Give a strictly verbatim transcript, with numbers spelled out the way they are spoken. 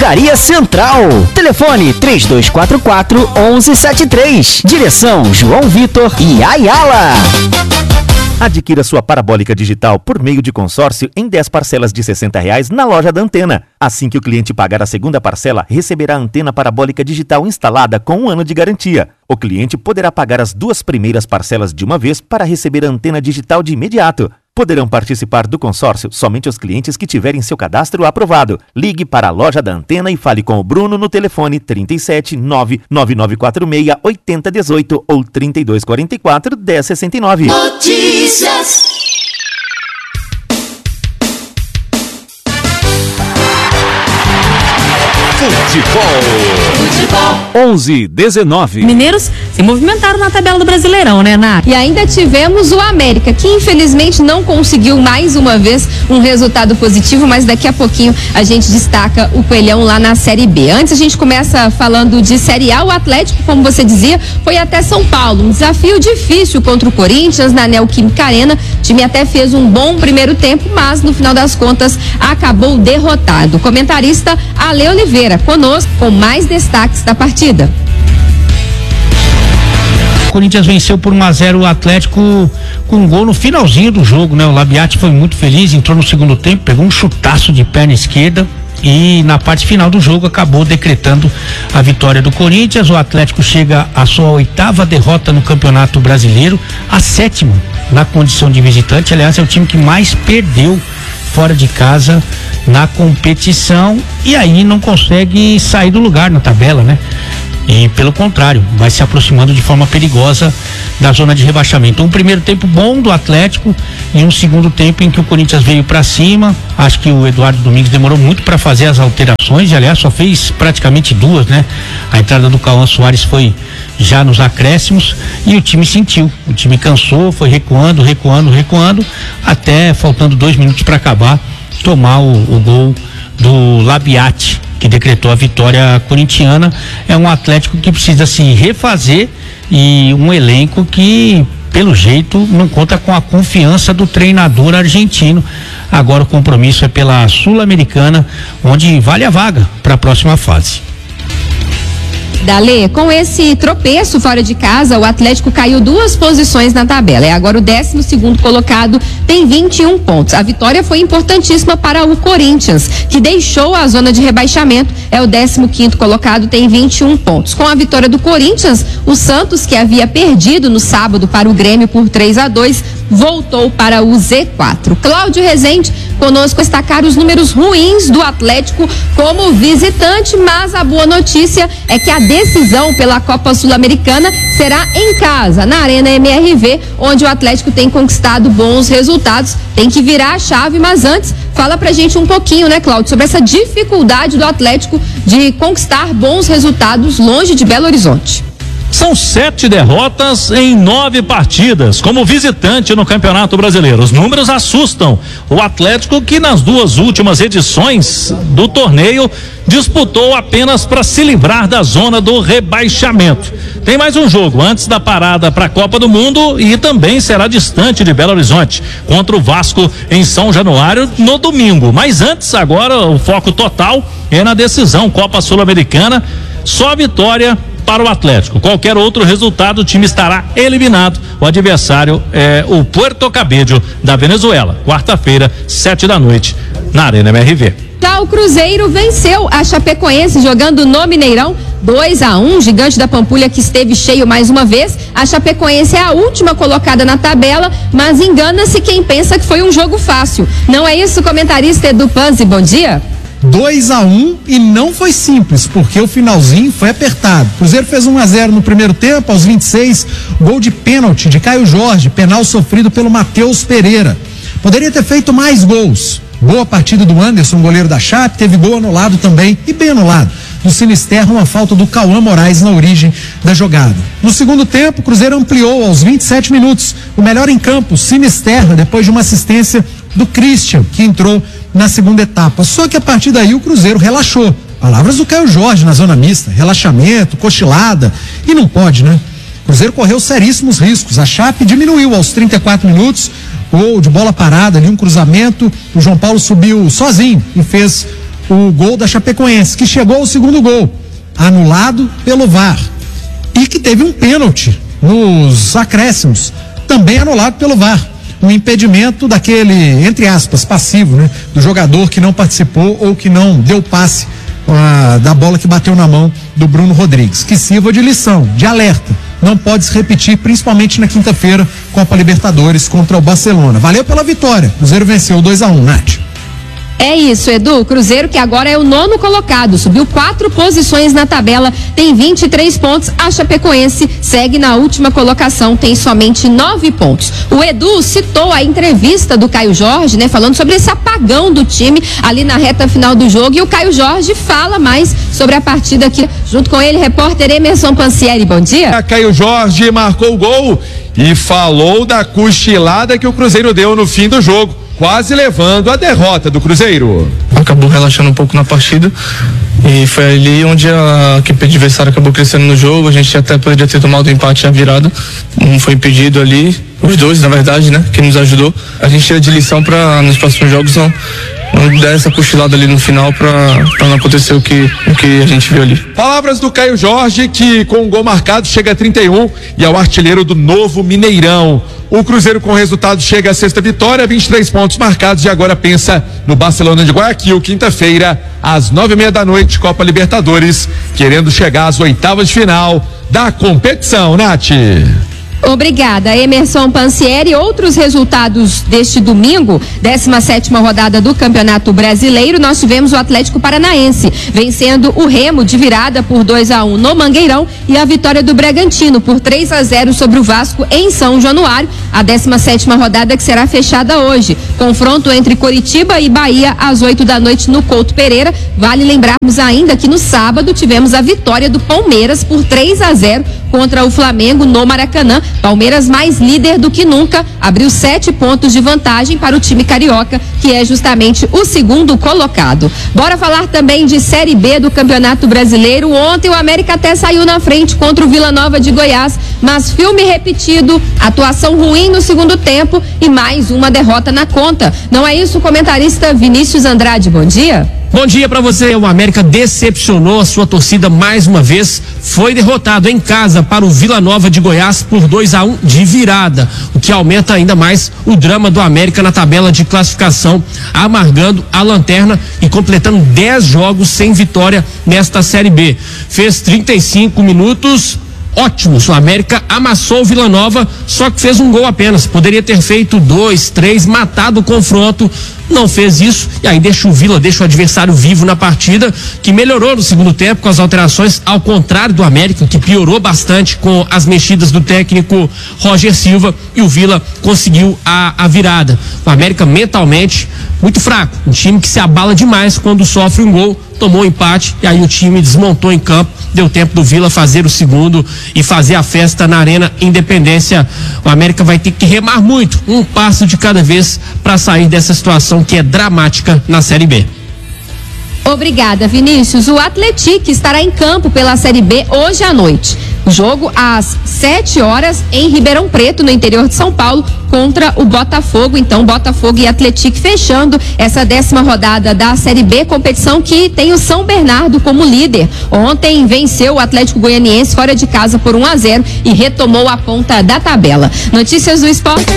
Drogaria Central. Telefone três dois quatro quatro, um um sete três. Direção João Vitor e Ayala. Adquira sua parabólica digital por meio de consórcio em dez parcelas de sessenta reais na loja da Antena. Assim que o cliente pagar a segunda parcela, receberá a antena parabólica digital instalada com um ano de garantia. O cliente poderá pagar as duas primeiras parcelas de uma vez para receber a antena digital de imediato. Poderão participar do consórcio somente os clientes que tiverem seu cadastro aprovado. Ligue para a loja da Antena e fale com o Bruno no telefone trinta e sete, nove nove nove quatro seis, oito zero um oito ou trinta e dois quarenta e quatro, dez sessenta e nove. Notícias. Futebol. Futebol. onze, dezenove. Mineiros se movimentaram na tabela do Brasileirão, né, Nath? E ainda tivemos o América, que infelizmente não conseguiu mais uma vez um resultado positivo, mas daqui a pouquinho a gente destaca o Coelhão lá na Série B. Antes a gente começa falando de Série A, o Atlético, como você dizia, foi até São Paulo. Um desafio difícil contra o Corinthians na Neoquímica Arena. O time até fez um bom primeiro tempo, mas no final das contas acabou derrotado. O comentarista Ale Oliveira conosco com mais destaques da partida. O Corinthians venceu por um a zero o Atlético com um gol no finalzinho do jogo, né? O Labiati foi muito feliz, entrou no segundo tempo, pegou um chutaço de perna esquerda e na parte final do jogo acabou decretando a vitória do Corinthians. O Atlético chega à sua oitava derrota no Campeonato Brasileiro, a sétima na condição de visitante. Aliás, é o time que mais perdeu fora de casa na competição e aí não consegue sair do lugar na tabela, né? E pelo contrário, vai se aproximando de forma perigosa da zona de rebaixamento. Um primeiro tempo bom do Atlético e um segundo tempo em que o Corinthians veio para cima. Acho que o Eduardo Domingues demorou muito para fazer as alterações e aliás só fez praticamente duas, né? A entrada do Cauã Soares foi já nos acréscimos e o time sentiu, o time cansou, foi recuando, recuando, recuando, até faltando dois minutos para acabar, tomar o, o gol do Labiati, que decretou a vitória corintiana. É um Atlético que precisa se refazer e um elenco que, pelo jeito, não conta com a confiança do treinador argentino. Agora o compromisso é pela Sul-Americana, onde vale a vaga para a próxima fase. Dale, com esse tropeço fora de casa, o Atlético caiu duas posições na tabela. É agora o décimo segundo colocado, tem vinte e um pontos. A vitória foi importantíssima para o Corinthians, que deixou a zona de rebaixamento. É o décimo quinto colocado, tem vinte e um pontos. Com a vitória do Corinthians, o Santos, que havia perdido no sábado para o Grêmio por três a dois, voltou para o Z quatro. Cláudio Rezende conosco destacar os números ruins do Atlético como visitante, mas a boa notícia é que a decisão pela Copa Sul-Americana será em casa, na Arena M R V, onde o Atlético tem conquistado bons resultados. Tem que virar a chave, mas antes, fala pra gente um pouquinho, né, Cláudio, sobre essa dificuldade do Atlético de conquistar bons resultados longe de Belo Horizonte. São sete derrotas em nove partidas como visitante no Campeonato Brasileiro. Os números assustam. O Atlético, que nas duas últimas edições do torneio disputou apenas para se livrar da zona do rebaixamento. Tem mais um jogo antes da parada para a Copa do Mundo e também será distante de Belo Horizonte, contra o Vasco em São Januário no domingo. Mas antes, agora o foco total é na decisão Copa Sul-Americana. Só vitória para o Atlético. Qualquer outro resultado, o time estará eliminado. O adversário é o Puerto Cabello da Venezuela. Quarta-feira, sete da noite, na Arena M R V. Já o Cruzeiro venceu a Chapecoense jogando no Mineirão, dois a um, Gigante da Pampulha que esteve cheio mais uma vez. A Chapecoense é a última colocada na tabela, mas engana-se quem pensa que foi um jogo fácil. Não é isso, comentarista Edu Panzi? Bom dia. dois a um e não foi simples, porque o finalzinho foi apertado. O Cruzeiro fez um a zero no primeiro tempo, aos vinte e seis, gol de pênalti de Caio Jorge, penal sofrido pelo Matheus Pereira. Poderia ter feito mais gols. Boa partida do Anderson, goleiro da Chape, teve gol anulado também, e bem anulado. No Sinisterra, uma falta do Cauã Moraes na origem da jogada. No segundo tempo, o Cruzeiro ampliou aos vinte e sete minutos. O melhor em campo, Sinisterra, depois de uma assistência do Christian, que entrou na segunda etapa. Só que a partir daí o Cruzeiro relaxou. Palavras do Caio Jorge na zona mista, relaxamento, cochilada, e não pode, né? O Cruzeiro correu seríssimos riscos. A Chape diminuiu aos trinta e quatro minutos, gol de bola parada ali, um cruzamento, o João Paulo subiu sozinho e fez o gol da Chapecoense, que chegou ao segundo gol, anulado pelo V A R, e que teve um pênalti nos acréscimos, também anulado pelo V A R. Um impedimento daquele, entre aspas, passivo, né? Do jogador que não participou ou que não deu passe ah, da bola que bateu na mão do Bruno Rodrigues. Que sirva de lição, de alerta. Não pode se repetir, principalmente na quinta-feira, Copa Libertadores contra o Barcelona. Valeu pela vitória. Cruzeiro venceu dois a um, Nath. É isso, Edu. Cruzeiro, que agora é o nono colocado, subiu quatro posições na tabela, tem vinte e três pontos. A Chapecoense segue na última colocação, tem somente nove pontos. O Edu citou a entrevista do Caio Jorge, né, falando sobre esse apagão do time ali na reta final do jogo. E o Caio Jorge fala mais sobre a partida aqui. Junto com ele, repórter Emerson Pansieri. Bom dia. Caio Jorge marcou o gol e falou da cochilada que o Cruzeiro deu no fim do jogo, quase levando a derrota do Cruzeiro. Acabou relaxando um pouco na partida e foi ali onde a equipe adversária acabou crescendo no jogo. A gente até poderia ter tomado o empate na virada, não foi impedido ali, os dois na verdade, né, que nos ajudou. A gente tira de lição para nos próximos jogos não, não dar essa cochilada ali no final para não acontecer o que, o que a gente viu ali. Palavras do Caio Jorge, que com um gol marcado chega a trinta e um e é o artilheiro do novo Mineirão. O Cruzeiro com resultado chega à sexta vitória, vinte e três pontos marcados, e agora pensa no Barcelona de Guayaquil, quinta-feira, às nove e meia da noite, Copa Libertadores, querendo chegar às oitavas de final da competição, Nath. Obrigada, Emerson Pansieri. Outros resultados deste domingo, décima sétima rodada do Campeonato Brasileiro, nós tivemos o Atlético Paranaense vencendo o Remo de virada por dois a um no Mangueirão, e a vitória do Bragantino por três a zero sobre o Vasco em São Januário, a décima sétima rodada que será fechada hoje. Confronto entre Coritiba e Bahia às oito da noite no Couto Pereira. Vale lembrarmos ainda que no sábado tivemos a vitória do Palmeiras por três a zero contra o Flamengo no Maracanã. Palmeiras mais líder do que nunca, abriu sete pontos de vantagem para o time carioca, que é justamente o segundo colocado. Bora falar também de Série B do Campeonato Brasileiro. Ontem o América até saiu na frente contra o Vila Nova de Goiás, mas filme repetido, atuação ruim no segundo tempo e mais uma derrota na conta. Não é isso, comentarista Vinícius Andrade? Bom dia. Bom dia pra você. O América decepcionou a sua torcida mais uma vez, foi derrotado em casa para o Vila Nova de Goiás por dois a um de virada, o que aumenta ainda mais o drama do América na tabela de classificação, amargando a lanterna e completando dez jogos sem vitória nesta Série B. Fez trinta e cinco minutos ótimos, o América amassou o Vila Nova, só que fez um gol apenas, poderia ter feito dois, três, matado o confronto, não fez isso, e aí deixa o Vila, deixa o adversário vivo na partida, que melhorou no segundo tempo com as alterações, ao contrário do América, que piorou bastante com as mexidas do técnico Roger Silva, e o Vila conseguiu a, a virada. O América mentalmente muito fraco, um time que se abala demais quando sofre um gol, tomou um empate, e aí o time desmontou em campo, deu tempo do Vila fazer o segundo e fazer a festa na Arena Independência. O América vai ter que remar muito, um passo de cada vez, para sair dessa situação que é dramática na Série B. Obrigada, Vinícius. O Atlético estará em campo pela Série B hoje à noite. O jogo às sete horas em Ribeirão Preto, no interior de São Paulo, contra o Botafogo. Então, Botafogo e Atlético fechando essa décima rodada da Série B, competição que tem o São Bernardo como líder. Ontem venceu o Atlético Goianiense fora de casa por um a zero e retomou a ponta da tabela. Notícias do esporte.